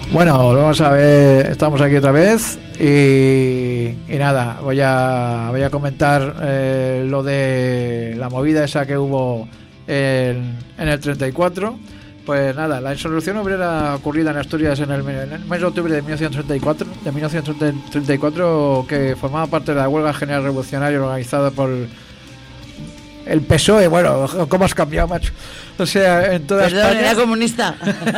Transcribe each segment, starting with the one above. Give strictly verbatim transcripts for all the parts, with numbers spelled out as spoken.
Bueno, vamos a ver, estamos aquí otra vez y, y nada, voy a voy a comentar eh, lo de la movida esa que hubo en, en el treinta y cuatro. Pues nada, la insurrección obrera ocurrida en Asturias en el, en el mes de octubre de mil novecientos treinta y cuatro, de mil novecientos treinta y cuatro, que formaba parte de la huelga general revolucionaria organizada por el P S O E. Bueno, ¿cómo has cambiado, macho? O sea, en toda Perdón, España... era comunista.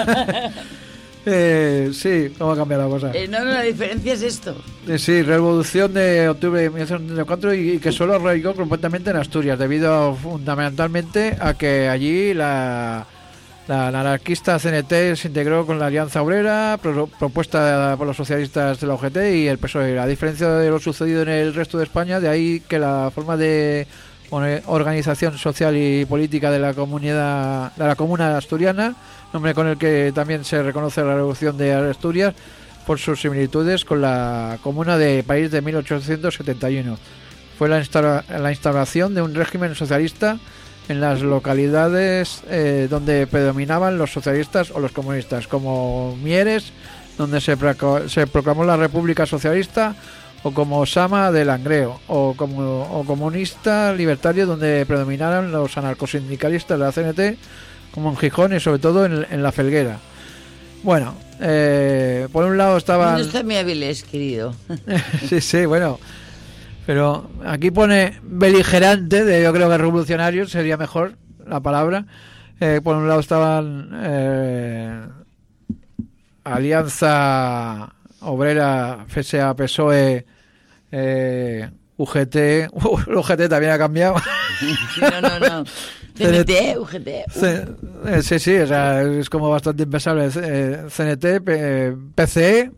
Eh, sí, ¿cómo ha cambiado la cosa? Eh, no, no, la diferencia es esto. Eh, sí, revolución de octubre de mil novecientos treinta y cuatro y, y que solo arraigó completamente en Asturias, debido fundamentalmente a que allí la, la, la anarquista C N T se integró con la Alianza Obrera, pro, propuesta por los socialistas de la U G T y el P S O E. A diferencia de lo sucedido en el resto de España, de ahí que la forma de organización social y política de la comunidad, de la comuna asturiana, nombre con el que también se reconoce la Revolución de Asturias por sus similitudes con la Comuna de París de mil ochocientos setenta y uno. Fue la, instaura, la instauración de un régimen socialista en las localidades eh, donde predominaban los socialistas o los comunistas, como Mieres, donde se, pro, se proclamó la República Socialista, o como Sama de Langreo, o como o comunista libertario, donde predominaran los anarcosindicalistas de la C N T, como en Gijón y sobre todo en, en La Felguera. Bueno, eh, por un lado estaba... No está mi Avilés, querido. sí, sí, bueno. Pero aquí pone beligerante, de, yo creo que revolucionario sería mejor la palabra. Eh, por un lado estaban eh, Alianza Obrera, F S A, P S O E, eh, U G T. Uh, el U G T también ha cambiado. no, no, no. C N T, U G T. C, eh, sí, sí, o sea, es como bastante impensable. Eh, C N T, P, P C E,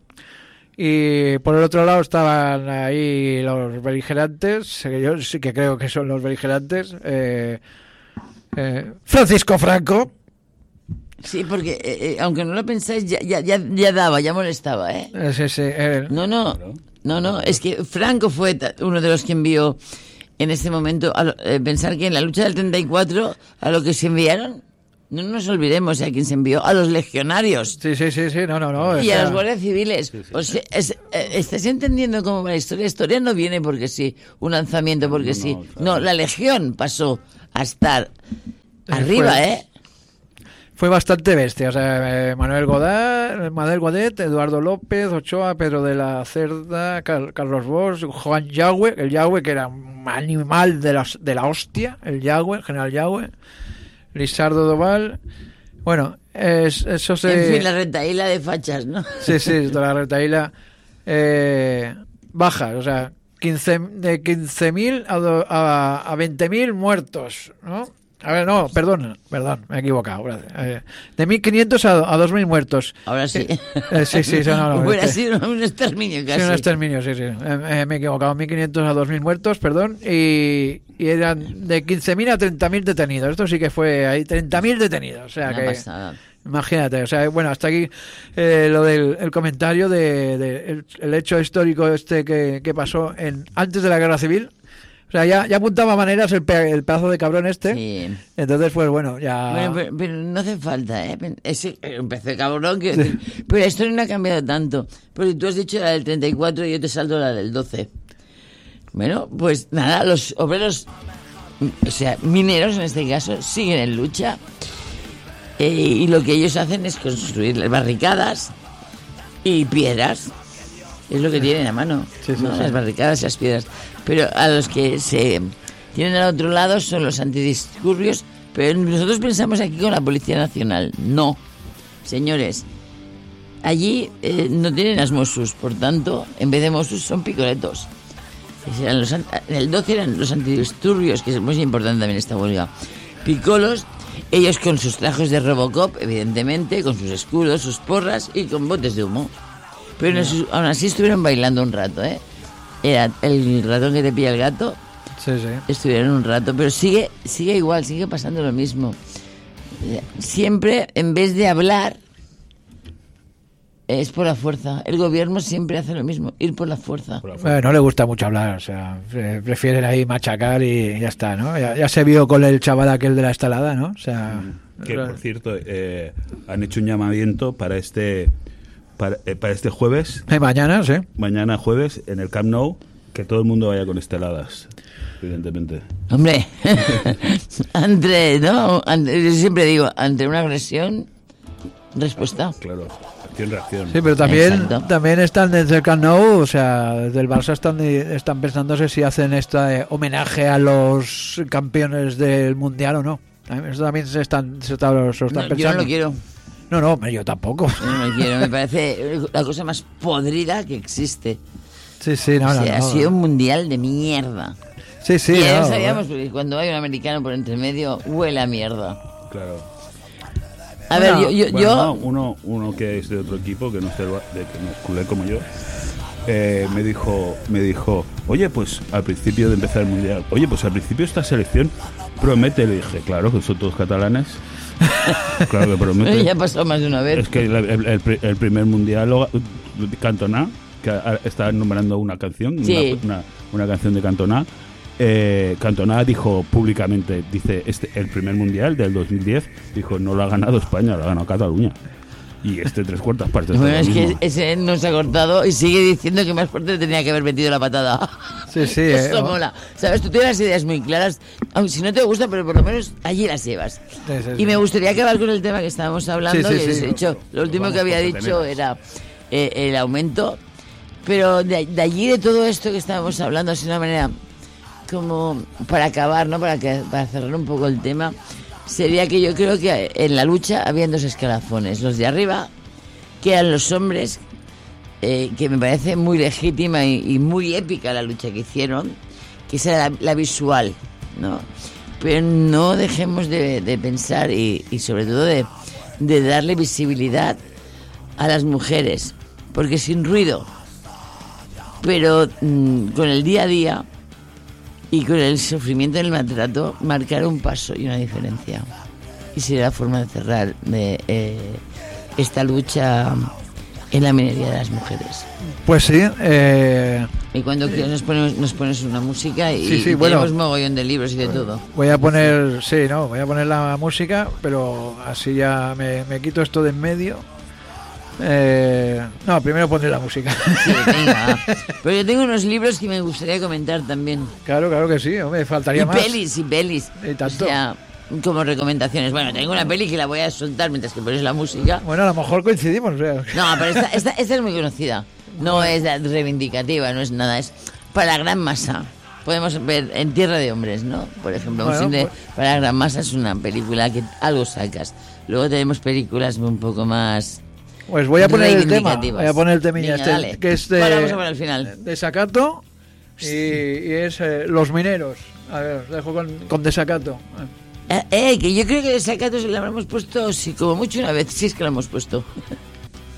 y por el otro lado estaban ahí los beligerantes, que yo sí que creo que son los beligerantes. Eh, eh, Francisco Franco. Sí, porque eh, eh, aunque no lo pensáis, ya, ya, ya, ya daba, ya molestaba, ¿eh? eh sí, sí. Eh. No, no, no, no, es que Franco fue uno de los que envió en ese momento, a lo, eh, pensar que en la lucha del treinta y cuatro, a lo que se enviaron, no nos olvidemos a quién se envió, a los legionarios. Sí, sí, sí, sí, no, no, no. Y sea... a los guardias civiles. Sí, sí. O sea, es, eh, ¿estás entendiendo cómo va la historia? La historia no viene porque sí, un lanzamiento porque no, sí. No, claro. No, la legión pasó a estar arriba, fue, ¿eh? Fue bastante bestia, o sea, eh, Manuel Godard, Manuel Godet, Eduardo López, Ochoa, Pedro de la Cerda, Car- Carlos Bosch, Juan Yagüe, el Yagüe, que era un animal de la, de la hostia, el Yagüe, el general Yagüe, Lisardo Doval, bueno, es, eso se... En fin, la retaíla de fachas, ¿no? Sí, sí, toda la retaíla eh, baja, o sea, quince, de quince mil a, do, a, a veinte mil muertos, ¿no? A ver, no, perdón, perdón, me he equivocado. Eh, de mil quinientos a, a dos mil muertos. Ahora sí. Eh, eh, sí, sí, no, no, Hubiera este, sido un exterminio casi. Sí, un exterminio, sí, sí. Eh, eh, me he equivocado, mil quinientos a dos mil muertos, perdón, y, y eran de quince mil a treinta mil detenidos. Esto sí que fue ahí, treinta mil detenidos. O sea, Una que... pasada. Imagínate, o sea, bueno, hasta aquí eh, lo del el comentario de, de el, el hecho histórico este que, que pasó en antes de la Guerra Civil. O sea, ya, ya apuntaba maneras el, pe- el pedazo de cabrón este. Sí. Entonces, pues bueno, ya... Bueno, pero, pero no hace falta, ¿eh? Ese, un pedazo de cabrón que... Sí. Pero la historia no ha cambiado tanto. Porque tú has dicho la del treinta y cuatro y yo te salto la del doce. Bueno, pues nada, los obreros, o sea, mineros en este caso, siguen en lucha. Eh, y lo que ellos hacen es construir barricadas y piedras. Es lo que tienen a mano, sí, sí, ¿no? Sí. Las barricadas y las piedras. Pero a los que se tienen al otro lado son los antidisturbios. Pero nosotros pensamos aquí con la Policía Nacional. No, señores. Allí eh, no tienen las Mossos, por tanto, en vez de Mossos son picoletos. Eran los, en el doce eran los antidisturbios, que es muy importante también esta huelga. Picolos, ellos con sus trajes de Robocop, evidentemente, con sus escudos, sus porras y con botes de humo. Pero no, aún así estuvieron bailando un rato, ¿eh? Era el ratón que te pilla el gato. Sí, sí. Estuvieron un rato, pero sigue, sigue igual, sigue pasando lo mismo. Siempre, en vez de hablar, es por la fuerza. El gobierno siempre hace lo mismo, ir por la fuerza. Por la fuerza. Eh, no le gusta mucho hablar, o sea, prefieren ahí machacar y ya está, ¿no? Ya, ya se vio con el chaval aquel de la estalada, ¿no? O sea... Que, por cierto, eh, han hecho un llamamiento para este para, eh, para este jueves. Eh, mañana, sí. Mañana jueves en el Camp Nou, que todo el mundo vaya con esteladas, evidentemente. Hombre, ante, ¿no? Ante, yo siempre digo, ante una agresión, respuesta. Claro, acción-reacción. Sí, pero también, Exacto. también están desde el Camp Nou, o sea, desde el Barça están, están pensándose si hacen este homenaje a los campeones del Mundial o no. Eso también se están, se está, se lo están No, pensando. yo no lo quiero. No, no, hombre, yo tampoco. Yo no lo quiero. Me parece la cosa más podrida que existe. Sí, sí, no, o no, sea, no. ha sido un mundial de mierda. Sí, sí. y ya no, lo sabíamos, bueno. porque cuando hay un americano por entre medio, huele a mierda. Claro. A Bueno, ver, yo... yo, Bueno, yo- no, uno, uno que es de otro equipo, que no es, del Ba- de, que no es culé como yo, eh, me dijo, me dijo, oye, pues al principio de empezar el Mundial, oye, pues al principio esta selección promete. Le dije, claro, que son todos catalanes. Claro que promete. ya ha pasado más de una vez. Es que el, el- el pri- el primer Mundial, lo- Cantona, que a- está enumerando una canción, Sí. una, una, una canción de Cantona. Eh, Cantona dijo públicamente, dice, este el primer Mundial del dos mil diez, dijo, no lo ha ganado España, lo ha ganado Cataluña. Y este tres cuartas partes. Bueno, de es lo que mismo. ese no se ha cortado y sigue diciendo que más fuerte tenía que haber metido la patada. Sí, sí. Eso eh, mola. Sabes, tú tienes las ideas muy claras, aunque si no te gusta, pero por lo menos allí las llevas. Sí, sí, Y sí. me gustaría acabar con el tema que estábamos hablando, Sí, sí, que sí. de hecho, lo último Vamos que había por dicho teneras. era eh, el aumento, pero de, de allí de todo esto que estábamos hablando, así de una manera como para acabar, ¿no? Para, que, para cerrar un poco el tema, sería que yo creo que en la lucha habían dos escalafones, los de arriba, que eran los hombres, eh, que me parece muy legítima y, y muy épica la lucha que hicieron, que esa era la, la visual, ¿no? Pero no dejemos de, de pensar y, y sobre todo de, de darle visibilidad a las mujeres, porque sin ruido, pero mm, con el día a día y con el sufrimiento del maltrato, marcar un paso y una diferencia. Y sería la forma de cerrar de, eh, esta lucha en la minoría de las mujeres. Pues sí. Eh, Y cuando quieras nos pones, nos pones una música y, Sí, sí, y bueno. tenemos mogollón de libros y de todo. voy a poner, sí, no, voy a poner la música, pero así ya me, me quito esto de en medio. Eh, no, primero pondré la música. Sí, venga. Pero yo tengo unos libros que me gustaría comentar también. Claro, claro que sí, hombre, faltaría Y más. pelis, y pelis. Y tanto. O sea, como recomendaciones. Bueno, tengo una peli que la voy a soltar mientras que pones la música. Bueno, a lo mejor coincidimos. O sea. No, pero esta, esta, esta es muy conocida. No es reivindicativa, no es nada. Es para la gran masa. Podemos ver En Tierra de Hombres, ¿no? Por ejemplo, Bueno, Posible pues- para la gran masa es una película que algo sacas. Luego tenemos películas un poco más... Pues voy a poner el tema. reivindicativas. Voy a poner el temilla Venga, este, dale. que es de, Bueno, vamos a ver al final. de Desacato y, y es eh, Los Mineros. A ver, os dejo con, con Desacato. Eh, eh, que yo creo que Desacato se lo habremos puesto, sí, como mucho una vez, sí es que lo hemos puesto.